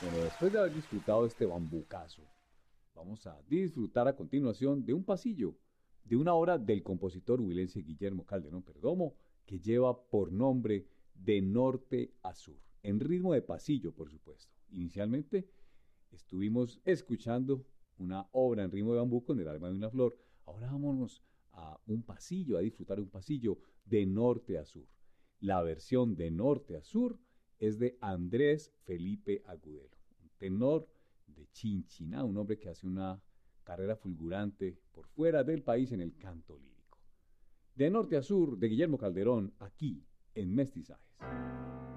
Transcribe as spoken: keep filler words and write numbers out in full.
Bueno, después de haber disfrutado este bambucazo, vamos a disfrutar a continuación de un pasillo, de una obra del compositor huilense Guillermo Calderón Perdomo, que lleva por nombre De Norte a Sur, en ritmo de pasillo, por supuesto. Inicialmente estuvimos escuchando una obra en ritmo de bambú con el alma de una flor. Ahora vámonos a un pasillo, a disfrutar un pasillo de norte a sur. La versión de norte a sur es de Andrés Felipe Agudelo, un tenor de Chinchiná, un hombre que hace una carrera fulgurante por fuera del país en el canto lírico. De norte a sur, de Guillermo Calderón, aquí en Mestizajes.